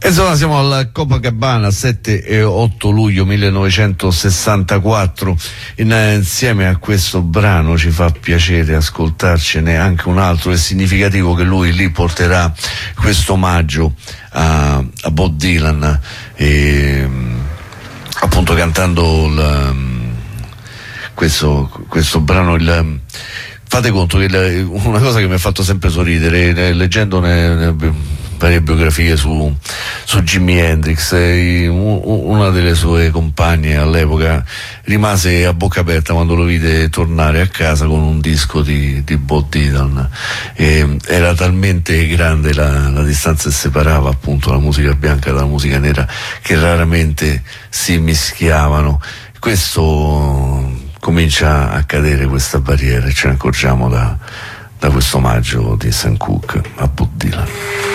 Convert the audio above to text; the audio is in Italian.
E insomma siamo alla Copacabana, 7 e 8 luglio 1964. Insieme a questo brano ci fa piacere ascoltarcene anche un altro. È significativo che lui lì porterà questo omaggio a Bob Dylan, appunto cantando questo brano. Fate conto che una cosa che mi ha fatto sempre sorridere, leggendone varie biografie su Jimi Hendrix, una delle sue compagne all'epoca rimase a bocca aperta quando lo vide tornare a casa con un disco di Bob Dylan. Era talmente grande la distanza che separava appunto la musica bianca dalla musica nera, che raramente si mischiavano. Questo comincia a cadere, questa barriera, e ce ne accorgiamo da questo omaggio di Sam Cooke a Bob Dylan.